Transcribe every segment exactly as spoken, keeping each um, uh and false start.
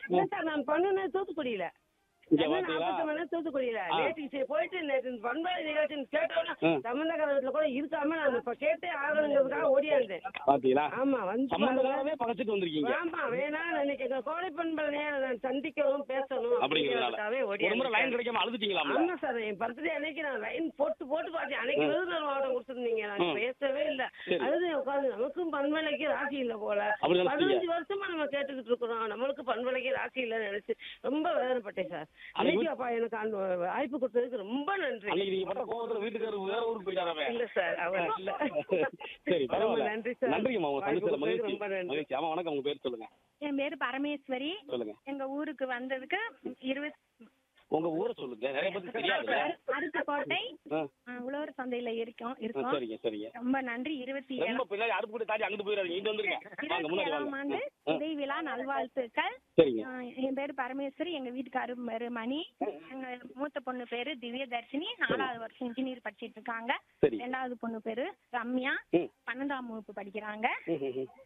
இல்ல சார் நான் பண்ணுனது தூத்துக்குடியில. இங்க என்ன பாத்தீங்களா? நாற்பத்தி ஒன்பது தூத்துக்குடியில. ஆ. நேற்று சரி போயிட்டு நேற்று பண்பாடு நிகழ்ச்சின்னு கேட்டோன்னா ம். சம்பந்தக்கார வீட்டுல கூட இருக்காம நான் இப்ப கேட்டே ஆகணுங்கிறதுக்காக ஓடியாந்தேன். பாத்தீங்களா? ஆமா வந்து பாருங்க. சம்பந்தக்காரவே பகச்சிட்டு வந்திருக்கீங்க. ஆமா வேணா இன்னைக்கு எங்க கோடை பண்பலை நான் சந்திக்கவும் பேசணும் அப்படிங்கிறதுனால அப்படிங்கிறதுக்காகவே ஒரு முறை லைன் ஓடியாந்தேன். கிடைக்காம அழுதுட்டீங்களா? ஆமா சார் என் பர்த்டே அன்னைக்கு நான் லைன் போட்டு போட்டு பார்த்தேன். அன்னைக்கு ம். விருதுநகர் மாவட்டம் கொடுத்துருந்தீங்க. நான் ம். பேசவே இல்லை. சரி. அழுது உட்காந்து நமக்கும் பண்பலைக்கு ராசி இல்லை போல. அப்படி நினைச்சீங்க? பதினஞ்சு வருஷமா நம்ம கேட்டுக்கிட்டு இருக்கிறோம். நம்மளுக்கு பண்பலைக்கு ராசி இல்லைன்னு நினைச்சு ரொம்ப வேதனைப்பட்டேன் சார். அன்னைக்கு அப்பா எனக்கு அந்த வாய்ப்பு கொடுத்ததுக்கு ரொம்ப நன்றி. அன்னைக்கு நீங்க பட்ட கோவத்துல வீட்டுக்காரர் வேற ஊருக்கு போயிட்டாராமே. இல்ல சார் அவர் இல்ல. சரி ரொம்ப பரவாயில்ல. நன்றி சார். நன்றிங்கம்மா உங்க வாய்ப்பு சந்திச்சதுல கொடுத்ததுக்கு மகிழ்ச்சி. ரொம்ப நன்றி. மகிழ்ச்சி. ஆமா வணக்கம் உங்க பேர் சொல்லுங்க. என் பேரு பரமேஸ்வரி. சொல்லுங்க. எங்க ஊருக்கு வந்ததுக்கு இருபது உங்க ஊரை சொல்லுங்க. நிறைய பேருக்கு தெரியாது. அருப்புக்கோட்டை ஆ. ஆ, உழவர் சந்தையில இருக்கோம் ஆ, இருக்கோம் சரிங்க சரிங்க. ரொம்ப நன்றி. இருபத்தி ரொம்ப ஏழாம் பின்னாடி அறுப்பு கூட தாண்டி அங்கிட்டு போயிடாதீங்க. இங்க வந்துருங்க. வாங்க முன்னாடி இருபத்தி ஏழாம் ஆண்டு வாங்க. ஆ, உதவி விழா நல்வாழ்த்துக்கள். சரிங்க. ஆ, என் பேரு பரமேஸ்வரி. எங்க வீட்டுக்காரு பேரு மணி. எங்க மூத்த பொண்ணு பேரு திவ்ய தர்ஷினி. நாலாவது வருஷம் இன்ஜினியர் படிச்சிட்டு இருக்காங்க. சரி. ரெண்டாவது பொண்ணு பேரு ரம்யா. ம். பன்னெண்டாம் வகுப்பு படிக்கிறாங்க. ம், ம், ம்.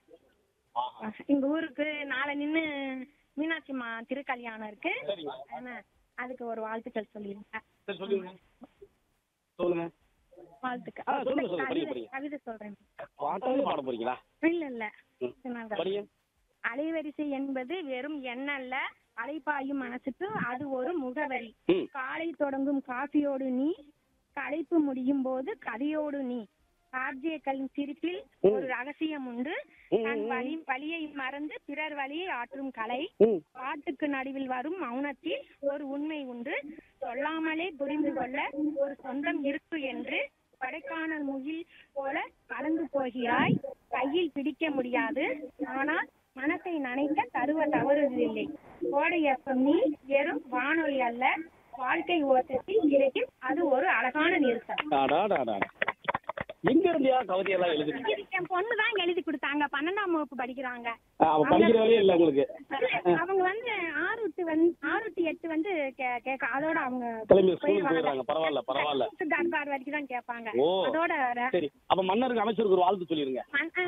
ஆஹா. எங்க ஊருக்கு நாளை நின்னு மீனாட்சிம்மா திருக்கல்யாணம் இருக்கு. சரிங்க. ஆனா, அதுக்கு ஒரு வாழ்த்துக்கள் சொல்லிருங்க. சரி சொல்லுங்க. சொல்லுங்க. வாழ்த்துக்கள். ஆ, சொல்லுங்க, சொல்லுங்க. கவிதை படிங்க, படிங்க. கவிதை சொல்றேன். பாட்டாவே பாட போறீங்களா? இல்ல இல்ல ம். சொன்னாங்க. படிங்க. அலைவரிசை என்பது வெறும் எண்ணல்ல, அலைப்பாயும் மனசுக்கு அது ஒரு முகவரி. ம். காலை தொடங்கும் காஃபியோடு நீ, களைப்பு முடியும் போது கதையோடு நீ. ஆர்ஜேக்களின் சிரிப்பில் ஒரு ரகசியம் உண்டு. ம், தன் ம், வழி வழியை மறந்து பிறர் வழியை ஆற்றும் கலை. ம். பாட்டுக்கு நடுவில் வரும் மௌனத்தில் ஒரு உண்மை உண்டு. சொல்லாமலே புரிந்து கொள்ள ஒரு சொந்தம் இருக்கு என்று கொடைக்கானல் முகில் போல பறந்து போகிறாய். கையில் பிடிக்க முடியாது, ஆனால் மனத்தை நனைக்க தருவ தவறுவதில்லை. கோடையப்பம் நீ வெறும் வானொலி அல்ல, வாழ்க்கை ஓட்டத்தில் கிடைக்கும் அது ஒரு அழகான நிறுத்தம். அடாடாடா. எங்க இருந்தியா கவிதையெல்லாம் எழுதுறீங்க? இது என் பொண்ணு தான் எழுதி கொடுத்தாங்க. பன்னெண்டாம் வகுப்பு படிக்கிறாங்க. ஆ, அவ படிக்கிற வேலையே இல்ல உங்களுக்கு. அவங்க வந்து ஆறு டு வந்து ஆறு டு எட்டு வந்து கே- கேட்க அதோட அவங்க கிளம்பி ஸ்கூலுக்கு போயிடுறாங்க. பரவாயில்ல பரவாயில்ல. தர்பார் வரைக்கும் தான் கேட்பாங்க. ஓ. அதோட சரி அப்ப மன்னருக்கு அமைச்சருக்கு ஒரு வாழ்த்து சொல்லிருங்க.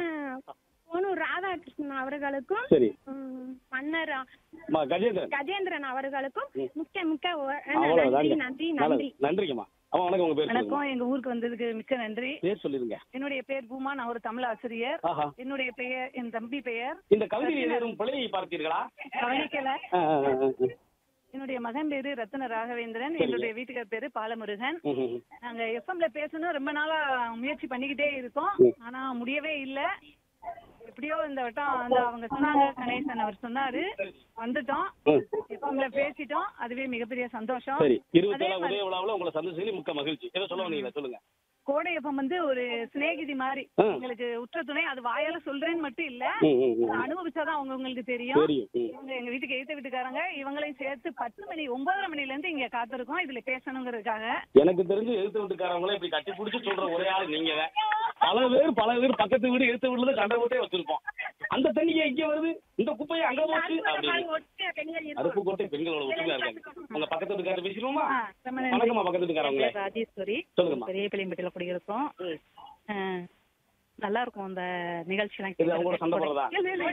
பொன்னூர் ராதாகிருஷ்ணன் அவர்களுக்கும் சரி. ம், மன்னர் அம்மா, கஜேந்திரன். கஜேந்திரன் அவர்களுக்கும் மிக்க மிக்க ஒ- அவ்வளவுதாங்க. நன்றி நன்றி நல்லது. நன்றி. நன்றிங்கம்மா. அம்மா வணக்கம் உங்க பேர் சொல்லுங்க. வணக்கம். எங்க ஊருக்கு வந்ததுக்கு மிக்க நன்றி. பேர் சொல்லிருங்க. என்னுடைய பேர் பூமா. நான் ஒரு தமிழ் ஆசிரியர். ஆஹா. என்னுடைய பெயர் என் தம்பி பெயர் இந்த கவிதையில் ஏதேனும் பிழையை பார்த்தீர்களா? கவனிக்கல. ஆ, ஆ, ஆ, ஆ. என்னுடைய மகன் பேரு ரத்ன ராகவேந்திரன். சரிங்க. என்னுடைய வீட்டுக்கார் பேரு பாலமுருகன். ம், ம், ம். நாங்க எஃப்எம்ல பேசணும் ரொம்ப நாளா முயற்சி பண்ணிக்கிட்டே இருக்கோம். ம். ஆனா முடியவே இல்ல. எப்படியோ இந்த வட்டம் வந்து அவங்க சொன்னாங்க, கணேசன் அவர் சொன்னாரு, வந்துட்டோம். ம். எஃப்எம்ல பேசிட்டோம். அதுவே மிகப்பெரிய சந்தோஷம். சரி. இருபத்தி அதே ஏழாம் மாதிரி உதய விழாவில் உங்களை சந்திச்சதில் மிக்க மகிழ்ச்சி. ஏதோ சொல்ல வந்தீங்களா? சொல்லுங்க. கோடை எஃப்எம் வந்து ஒரு சிநேகிதி மாதிரி ஆ. எங்களுக்கு உற்ற துணை. அது வாயால சொல்றேன்னு மட்டும் இல்ல, ம், ம், ம். அனுபவிச்சாதான் அவங்க உங்களுக்கு தெரியும். தெரியும். ம். இவங்க எங்க வீட்டுக்கு எழுத்த வீட்டுக்காரங்க. இவங்களையும் சேர்த்து பத்து மணி ஒன்பதரை மணில இருந்து இங்க காத்திருக்கோம் இதுல பேசணுங்கிறதுக்காக. எனக்கு தெரிஞ்சு எழுத்து வீட்டுக்காரங்களே இப்படி கட்டி பிடிச்சி சொல்ற ஒரே ஆள் நீங்க தான். பல பேர் பல பேர் பக்கத்து வீடு எழுத்து வீட்டுல கண்ட வீட்டே வச்சிருப்போம். அந்த தண்ணியை இங்க வருது, இந்த குப்பையை அங்க போச்சு அப்படின்னு. அருப்புக்கோட்டை பெண்களோட ஒற்றுமையா இருக்காங்க. உங்க பக்கத்து வீட்டுக்காரர் பேசிடுவோமா? ஆ, ரொம்ப நன்றி. வணக்கம்மா பக்கத்து வீட்டுக்காரங்களே. என் பேர் ராஜேஸ்வரி. சொல்லுங்கம்மா. பெரிய பிள்ளைம்பட்டியில குடியிருக்கோம். ஆ, நல்லா இருக்கும் அந்த நிகழ்ச்சி எல்லாம் இது அவங்களோட சண்டை போடுறதா?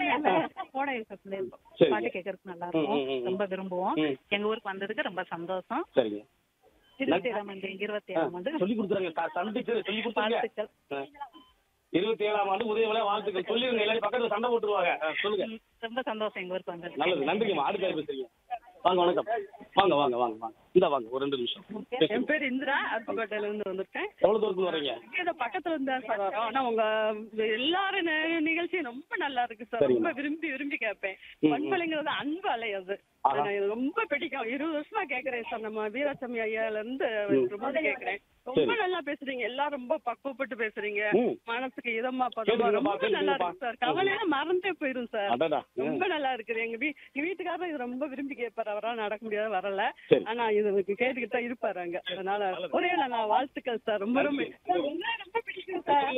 கோடை எஃப்எம்ல இருக்கும். சரி. பாட்டு கேட்கறதுக்கு நல்லா ம், ம், இருக்கும். ம். ரொம்ப விரும்புவோம். ம். எங்க ஊருக்கு வந்ததுக்கு ரொம்ப சந்தோஷம். சரிங்க. இருபத்தி ஏழாம் ஆண்டு இருபத்தி ஏழாம் ஆண்டு சொல்லி கொடுத்துருங்க. சந்திச்சு சொல்லி கொடுத்துருங்க. வாழ்த்துக்கள். இருபத்தி ஏழாம் ஆண்டு உதய விழா வாழ்த்துக்கள் சொல்லிருங்க. எல்லாரும் பக்கத்துல சண்டை போட்டுருவாங்க. ஆ, சொல்லுங்க. ம், ரொம்ப சந்தோஷம் எங்க ஊருக்கு வந்தது. நல்லது. நன்றிங்கம்மா. அடுத்த யார் பேசுறீங்க? வாங்க வணக்கம். வாங்க வாங்க வாங்க வாங்க. இந்த வாங்க ஒரு ரெண்டு நிமிஷம். என் பேர் இந்திரா. அருப்புக்கோட்டையில இருந்து வந்திருக்கேன். எவ்வளவு தூரத்துல வர்றீங்க? இங்க பக்கத்துல இருந்தா சார் வரோம். ஆனா உங்க எல்லாரும் நி- நிகழ்ச்சியும் ரொம்ப நல்லா இருக்கு சார். சரிங்க. ரொம்ப விரும்பி விரும்பி கேட்பேன். ம், ம். பண்பலைங்கிறது அன்பு அலை அது. ஆஹா. நான் இது ரொம்ப பிடிக்கும். இருபது வருஷமா கேக்குறேன் சார். நம்ம வீராசாமி ஐயால இருந்து ம். ரொம்ப கேக்குறேன். ரொம்ப சரி. நல்லா பேசுறீங்க. எல்லாம் ரொம்ப பக்குவப்பட்டு பேசுறீங்க. ம். மனசுக்கு இதமா பதமா கேட்டுக்கங்கப்பா, ரொம்ப நல்லா கேட்டுக்கங்கப்பா. இருக்கு சார். கவலையெல்லாம் மறந்தே போயிரும் சார். அடடா. ரொம்ப நல்லா இருக்குது. எங்க வீ எங்க வீட்டுக்காரரும் இது ரொம்ப விரும்பி கேட்பாரு. அவரால் நடக்க முடியாது, வரல. சரி. ஆனா இது கேட்டுக்கிட்டு தான் இருப்பாரு அங்க. அதனால ஒரே நான் வாழ்த்துக்கள் சார். ரொம்ப ரொம்ப ரொம்ப பிடிக்கும் சார்.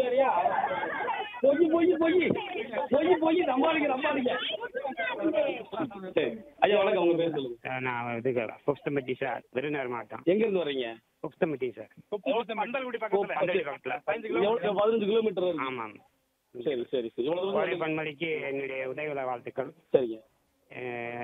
பொய் பொய் பொய் பொய் பொய் நம்பாதீங்க நம்பாதீங்க. சரி ஐயா வணக்கம். உங்க பேர் சொல்லுங்க. சார் நான் இது புஸ்தம்பட்டி சார், விருதுநகர் மாவட்டம். எங்க இருந்து வர்றீங்க? புஸ்தம்பட்டி சார். பந்தல்குடி பக்கத்துல. பக்கத்துல. எவ்வளவு? பதினஞ்சு கிலோமீட்டர் இருக்கு. ஆமாம். சரி சரி சரி. இவ்வளவு தூரம் கோடை பண்பலைக்கு என்னுடைய உதவி விழா வாழ்த்துக்கள். சரிங்க. அஹ்